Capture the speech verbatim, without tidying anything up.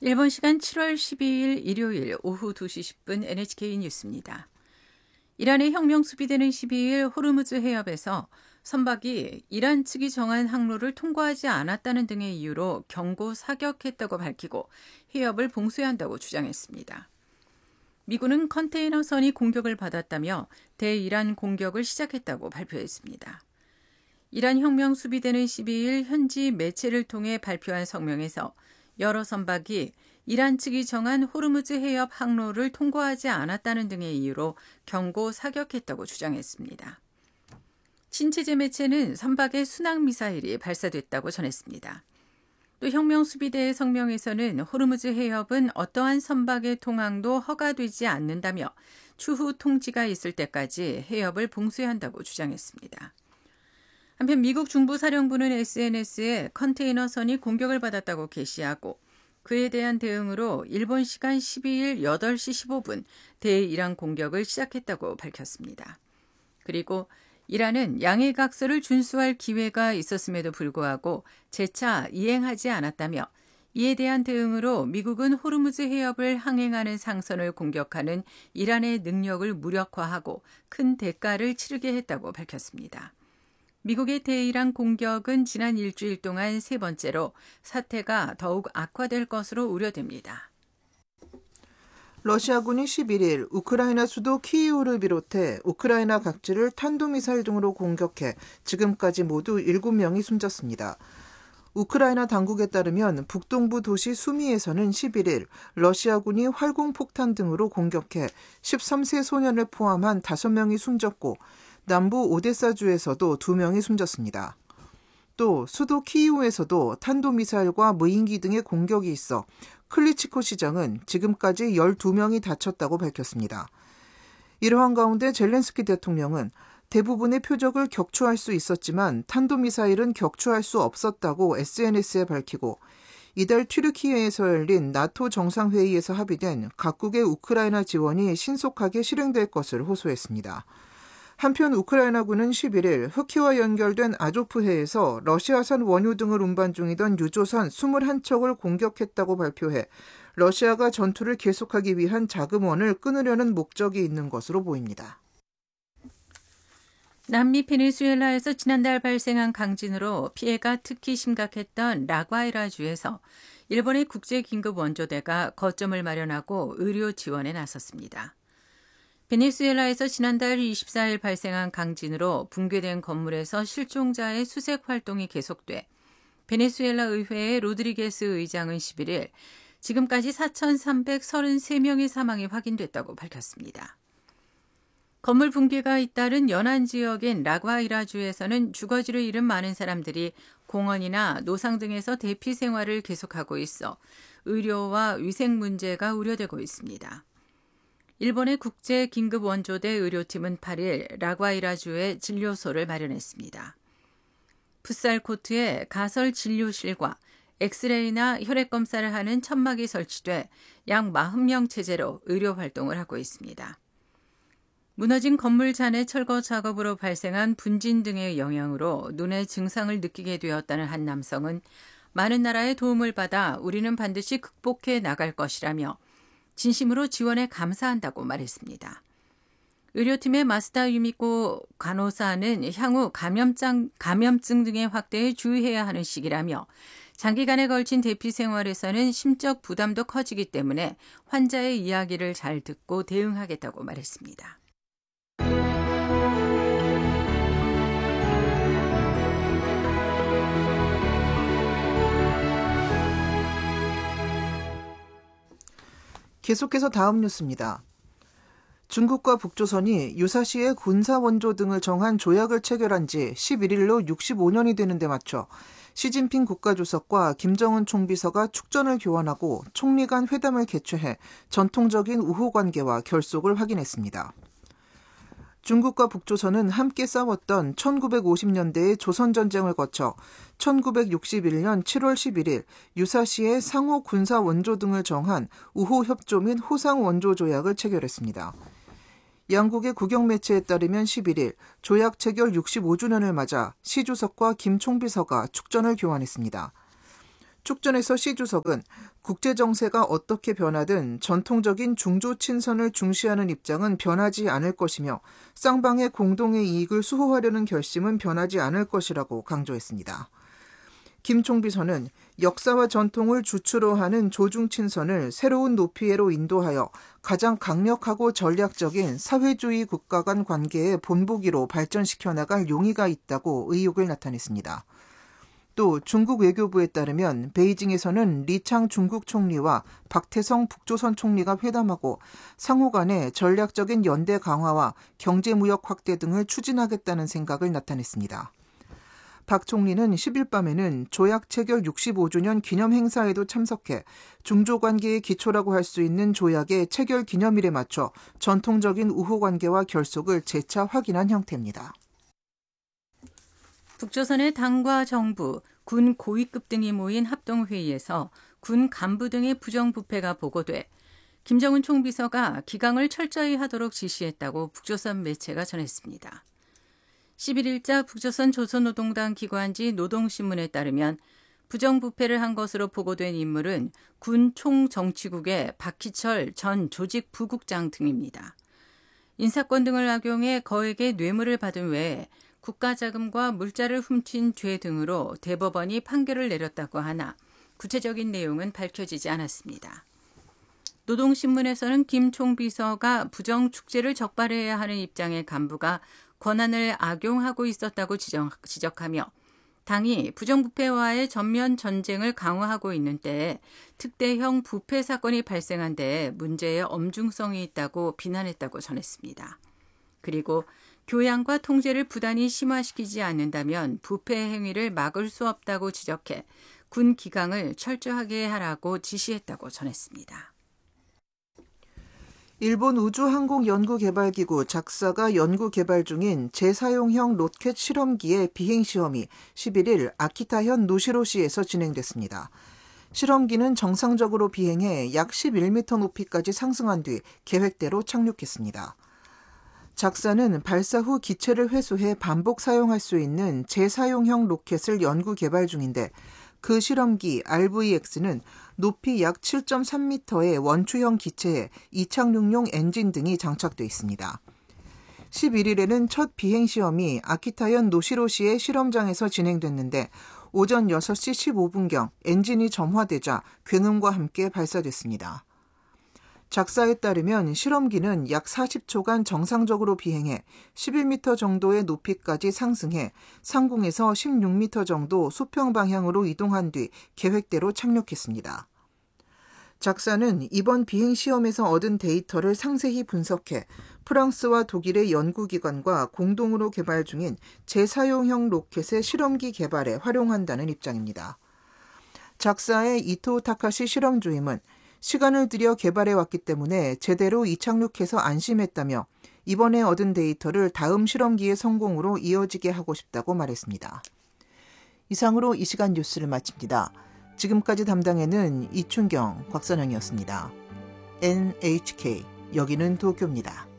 일본 시간 칠월 십이일 일요일 오후 두 시 십 분 엔에이치케이 뉴스입니다. 이란의 혁명 수비대는 십이일 호르무즈 해협에서 선박이 이란 측이 정한 항로를 통과하지 않았다는 등의 이유로 경고 사격했다고 밝히고 해협을 봉쇄해야 한다고 주장했습니다. 미군은 컨테이너선이 공격을 받았다며 대이란 공격을 시작했다고 발표했습니다. 이란 혁명 수비대는 십이일 현지 매체를 통해 발표한 성명에서 여러 선박이 이란 측이 정한 호르무즈 해협 항로를 통과하지 않았다는 등의 이유로 경고 사격했다고 주장했습니다. 친체제 매체는 선박에 순항미사일이 발사됐다고 전했습니다. 또 혁명수비대의 성명에서는 호르무즈 해협은 어떠한 선박의 통항도 허가되지 않는다며 추후 통지가 있을 때까지 해협을 봉쇄해야 한다고 주장했습니다. 한편 미국 중부사령부는 에스엔에스에 컨테이너선이 공격을 받았다고 게시하고 그에 대한 대응으로 일본 시간 십이일 여덟 시 십오 분 대이란 공격을 시작했다고 밝혔습니다. 그리고 이란은 양해각서를 준수할 기회가 있었음에도 불구하고 재차 이행하지 않았다며 이에 대한 대응으로 미국은 호르무즈 해협을 항행하는 상선을 공격하는 이란의 능력을 무력화하고 큰 대가를 치르게 했다고 밝혔습니다. 미국의 대이란 공격은 지난 일주일 동안 세 번째로 사태가 더욱 악화될 것으로 우려됩니다. 러시아군이 십일일 우크라이나 수도 키이우를 비롯해 우크라이나 각지를 탄도미사일 등으로 공격해 지금까지 모두 일곱 명이 숨졌습니다. 우크라이나 당국에 따르면 북동부 도시 수미에서는 십일일 러시아군이 활공폭탄 등으로 공격해 열세 세 소년을 포함한 다섯 명이 숨졌고 남부 오데사주에서도 두 명이 숨졌습니다. 또 수도 키이우에서도 탄도미사일과 무인기 등의 공격이 있어 클리치코 시장은 지금까지 열두 명이 다쳤다고 밝혔습니다. 이러한 가운데 젤렌스키 대통령은 대부분의 표적을 격추할 수 있었지만 탄도미사일은 격추할 수 없었다고 에스엔에스에 밝히고 이달 튀르키예에서 열린 나토 정상회의에서 합의된 각국의 우크라이나 지원이 신속하게 실행될 것을 호소했습니다. 한편 우크라이나군은 십일일 흑해와 연결된 아조프해에서 러시아산 원유 등을 운반 중이던 유조선 이십일 척을 공격했다고 발표해 러시아가 전투를 계속하기 위한 자금원을 끊으려는 목적이 있는 것으로 보입니다. 남미 베네수엘라에서 지난달 발생한 강진으로 피해가 특히 심각했던 라과이라주에서 일본의 국제긴급원조대가 거점을 마련하고 의료 지원에 나섰습니다. 베네수엘라에서 지난달 이십사일 발생한 강진으로 붕괴된 건물에서 실종자의 수색 활동이 계속돼 베네수엘라 의회의 로드리게스 의장은 십일일 지금까지 사천삼백삼십삼 명의 사망이 확인됐다고 밝혔습니다. 건물 붕괴가 잇따른 연안 지역인 라과이라주에서는 주거지를 잃은 많은 사람들이 공원이나 노상 등에서 대피 생활을 계속하고 있어 의료와 위생 문제가 우려되고 있습니다. 일본의 국제긴급원조대 의료팀은 팔일 라과이라주에 진료소를 마련했습니다. 풋살 코트에 가설 진료실과 엑스레이나 혈액 검사를 하는 천막이 설치돼 약 사십 명 체제로 의료 활동을 하고 있습니다. 무너진 건물 잔해 철거 작업으로 발생한 분진 등의 영향으로 눈의 증상을 느끼게 되었다는 한 남성은 많은 나라의 도움을 받아 우리는 반드시 극복해 나갈 것이라며 진심으로 지원에 감사한다고 말했습니다. 의료팀의 마스다 유미코 간호사는 향후 감염증, 감염증 등의 확대에 주의해야 하는 시기라며 장기간에 걸친 대피 생활에서는 심적 부담도 커지기 때문에 환자의 이야기를 잘 듣고 대응하겠다고 말했습니다. 계속해서 다음 뉴스입니다. 중국과 북조선이 유사시에 군사원조 등을 정한 조약을 체결한 지 십일일로 육십오 년이 되는 데 맞춰 시진핑 국가주석과 김정은 총비서가 축전을 교환하고 총리 간 회담을 개최해 전통적인 우호관계와 결속을 확인했습니다. 중국과 북조선은 함께 싸웠던 천구백오십 년대의 조선전쟁을 거쳐 천구백육십일년 칠월 십일일 유사시에 상호 군사 원조 등을 정한 우호협조 및 호상원조 조약을 체결했습니다. 양국의 국영매체에 따르면 십일일 조약 체결 육십오 주년을 맞아 시 주석과 김 총비서가 축전을 교환했습니다. 축전에서 시 주석은 국제 정세가 어떻게 변하든 전통적인 중조 친선을 중시하는 입장은 변하지 않을 것이며 쌍방의 공동의 이익을 수호하려는 결심은 변하지 않을 것이라고 강조했습니다. 김 총비서는 역사와 전통을 주축으로 하는 조중 친선을 새로운 높이로 인도하여 가장 강력하고 전략적인 사회주의 국가 간 관계의 본보기로 발전시켜 나갈 용의가 있다고 의욕을 나타냈습니다. 또 중국 외교부에 따르면 베이징에서는 리창 중국 총리와 박태성 북조선 총리가 회담하고 상호 간의 전략적인 연대 강화와 경제무역 확대 등을 추진하겠다는 생각을 나타냈습니다. 박 총리는 십 일 밤에는 조약 체결 육십오 주년 기념 행사에도 참석해 중조 관계의 기초라고 할 수 있는 조약의 체결 기념일에 맞춰 전통적인 우호 관계와 결속을 재차 확인한 형태입니다. 북조선의 당과 정부, 군 고위급 등이 모인 합동회의에서 군 간부 등의 부정부패가 보고돼 김정은 총비서가 기강을 철저히 하도록 지시했다고 북조선 매체가 전했습니다. 십일 일자 북조선 조선노동당 기관지 노동신문에 따르면 부정부패를 한 것으로 보고된 인물은 군 총정치국의 박희철 전 조직부국장 등입니다. 인사권 등을 악용해 거액의 뇌물을 받은 외에 국가자금과 물자를 훔친 죄 등으로 대법원이 판결을 내렸다고 하나 구체적인 내용은 밝혀지지 않았습니다. 노동신문에서는 김 총비서가 부정축제를 적발해야 하는 입장의 간부가 권한을 악용하고 있었다고 지적, 지적하며 당이 부정부패와의 전면 전쟁을 강화하고 있는 때에 특대형 부패 사건이 발생한 데에 문제의 엄중성이 있다고 비난했다고 전했습니다. 그리고 교양과 통제를 부단히 심화시키지 않는다면 부패 행위를 막을 수 없다고 지적해 군 기강을 철저하게 하라고 지시했다고 전했습니다. 일본 우주항공연구개발기구 작사가 연구개발 중인 재사용형 로켓 실험기의 비행시험이 십일 일 아키타현 노시로시에서 진행됐습니다. 실험기는 정상적으로 비행해 약 십일 미터 높이까지 상승한 뒤 계획대로 착륙했습니다. 작사는 발사 후 기체를 회수해 반복 사용할 수 있는 재사용형 로켓을 연구 개발 중인데 그 실험기 알브이엑스는 높이 약 칠 점 삼 미터의 원추형 기체에 이착륙용 엔진 등이 장착돼 있습니다. 십일 일에는 첫 비행시험이 아키타현 노시로시의 실험장에서 진행됐는데 오전 여섯 시 십오 분경 엔진이 점화되자 굉음과 함께 발사됐습니다. 작사에 따르면 실험기는 약 사십 초간 정상적으로 비행해 십일 미터 정도의 높이까지 상승해 상공에서 십육 미터 정도 수평 방향으로 이동한 뒤 계획대로 착륙했습니다. 작사는 이번 비행 시험에서 얻은 데이터를 상세히 분석해 프랑스와 독일의 연구기관과 공동으로 개발 중인 재사용형 로켓의 실험기 개발에 활용한다는 입장입니다. 작사의 이토 타카시 실험주임은 시간을 들여 개발해왔기 때문에 제대로 이착륙해서 안심했다며 이번에 얻은 데이터를 다음 실험기의 성공으로 이어지게 하고 싶다고 말했습니다. 이상으로 이 시간 뉴스를 마칩니다. 지금까지 담당에는 이춘경, 곽선영이었습니다. 엔에이치케이, 여기는 도쿄입니다.